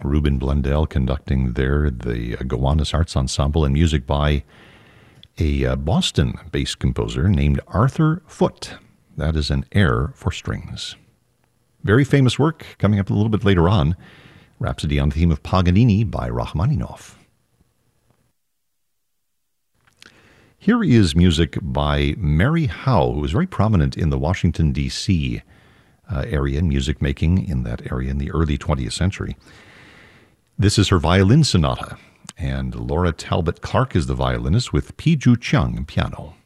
Ruben Blundell conducting there, the Gowanus Arts Ensemble, and music by a Boston-based composer named Arthur Foote. That is an air for strings. Very famous work coming up a little bit later on, Rhapsody on the Theme of Paganini by Rachmaninoff. Here is music by Mary Howe, who was very prominent in the Washington, D.C. Area, music making in that area in the early 20th century. This is her violin sonata, and Laura Talbot Clark is the violinist with Pi Ju Chiang piano.